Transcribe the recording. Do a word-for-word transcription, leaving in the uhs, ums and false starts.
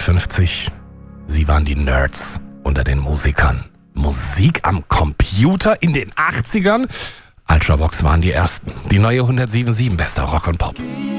neunzehnhundertfünfzig. Sie waren die Nerds unter den Musikern. Musik am Computer in den achtzigern? Ultravox waren die ersten. Die neue hundertsieben Komma sieben, bester Rock und Pop.